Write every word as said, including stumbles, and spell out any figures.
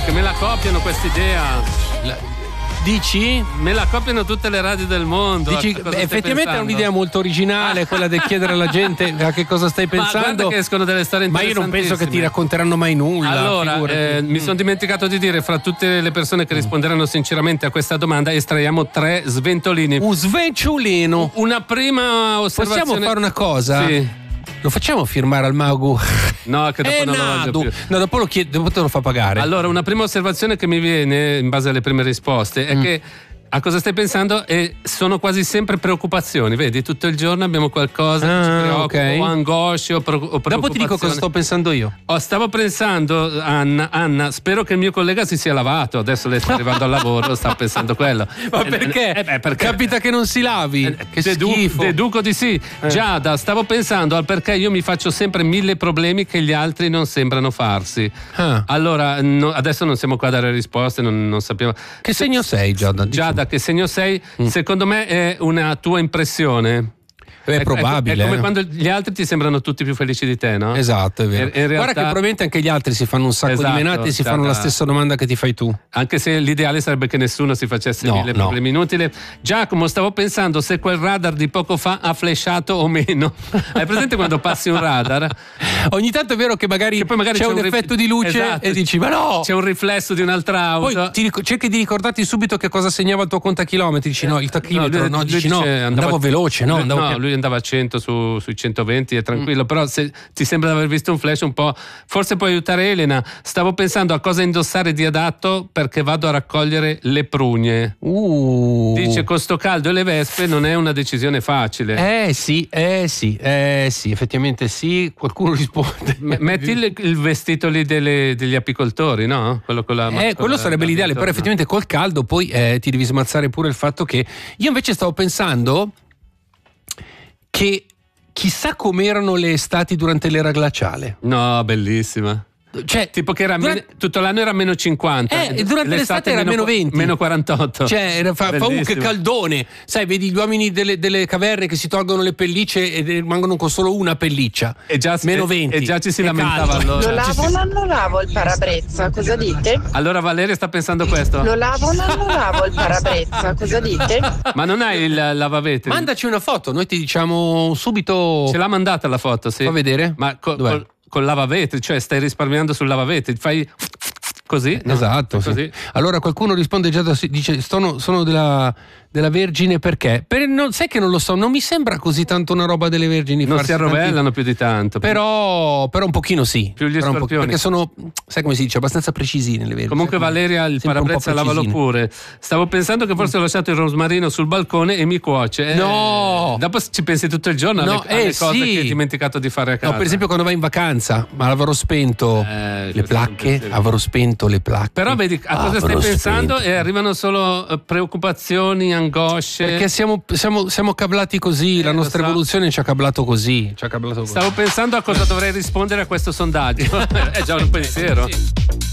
che me la copiano quest'idea. La... Dici? Me la copiano tutte le radio del mondo. Dici, beh, effettivamente è un'idea molto originale, ah. quella di chiedere alla gente a che cosa stai pensando. Ma guarda che escono delle storie Ma io non penso che ti racconteranno mai nulla. Allora, eh, mi sono dimenticato di dire, fra tutte le persone che risponderanno sinceramente a questa domanda, estraiamo tre sventolini. Un svenciolino. Una prima osservazione. Possiamo fare una cosa? Sì. Lo facciamo firmare al mago? No, che dopo è non nato. lo voglio più. No, dopo lo chiede, dopo te lo fa pagare. Allora, una prima osservazione che mi viene in base alle prime risposte è mm. che a cosa stai pensando? E sono quasi sempre preoccupazioni, vedi? Tutto il giorno abbiamo qualcosa ah, che ci preoccupa, okay. o angosce o, pro- o preoccupazione. Dopo ti dico cosa sto pensando io. Oh, stavo pensando, Anna, Anna, spero che il mio collega si sia lavato. Adesso lei sta arrivando al lavoro, sta pensando quello. Ma perché? Eh, beh, perché? Capita che non si lavi. Eh, che dedu- schifo. Deduco di sì. Eh. Giada, stavo pensando al perché io mi faccio sempre mille problemi che gli altri non sembrano farsi. Ah. Allora, no, adesso non siamo qua a dare risposte, non, non sappiamo. Che segno sei, Giada? Giada, che segno sei? Mm. Secondo me è una tua impressione. È, è probabile. È come eh. quando gli altri ti sembrano tutti più felici di te, no? Esatto, è vero. In realtà... Guarda che probabilmente anche gli altri si fanno un sacco esatto, di menate e si fanno la stessa domanda che ti fai tu. Anche se l'ideale sarebbe che nessuno si facesse no, mille no. problemi inutili. Giacomo, stavo pensando se quel radar di poco fa ha flashato o meno. Hai presente quando passi un radar? Ogni tanto è vero che magari, che poi magari c'è, c'è un, un effetto rif... di luce esatto. e dici ma no! C'è un riflesso di un'altra auto. Poi ti ric- cerchi di ricordarti subito che cosa segnava il tuo contachilometri. Dici no, il tachimetro, no, no dici no, andava, andavo veloce, no? Lui, andavo no, pian... lui andava a cento su sui centoventi è tranquillo, mm. però se ti sembra di aver visto un flash un po', forse puoi aiutare Elena. Stavo pensando a cosa indossare di adatto perché vado a raccogliere le prugne. Uh. Dice con sto caldo e le vespe non è una decisione facile. Eh sì, eh sì, eh sì, effettivamente sì, qualcuno risponde. M- metti il, il vestito lì delle, degli apicoltori, no? Quello con la eh, quello sarebbe l'ideale, però effettivamente col caldo poi eh, ti devi smazzare pure il fatto che io invece stavo pensando che chissà com'erano le estati durante l'era glaciale. No, bellissima. Cioè, tipo che era durante... meno, tutto l'anno era meno cinquanta eh, durante l'estate, l'estate era meno venti, meno quarantotto. Cioè era, fa, fa un che caldone, sai, vedi gli uomini delle, delle caverne che si tolgono le pellicce e rimangono con solo una pelliccia e già, meno venti e già ci si lamentava allora. Lo lavo o non lo lavo il parabrezza, cosa dite? Allora Valeria sta pensando questo. Lo lavo o non lo lavo il parabrezza, cosa dite? Ma non hai il lavavetri? Mandaci una foto, noi ti diciamo subito. Ce l'ha mandata la foto, sì. Fa vedere? Ma co- col, col lavavetri, cioè stai risparmiando sul lavavetri, fai così? No? Esatto, così. Sì. Allora qualcuno risponde già da, dice sono, sono della, della Vergine perché? Per, non, sai che non lo so, non mi sembra così tanto una roba delle Vergini. Non si arrovellano tanti... più di tanto. Però, però un pochino sì. Più gli scorpioni. Po- perché sono, sai come si dice, abbastanza precisine le Vergini. Comunque Valeria il parabrezza lavalo pure. Stavo pensando che forse ho lasciato il rosmarino sul balcone e mi cuoce. Eh, no! Dopo ci pensi tutto il giorno no, alle, alle eh, cose sì. che hai dimenticato di fare a casa. No, per esempio quando vai in vacanza, ma avrò spento eh, le placche, avrò spento le placche. Però vedi a cosa stai pensando e arrivano solo preoccupazioni, angosce. Perché siamo, siamo, siamo cablati così, eh, la nostra so. evoluzione ci ha cablato così, ci ha cablato così. Stavo pensando a cosa dovrei rispondere a questo sondaggio. È già un pensiero. Sì.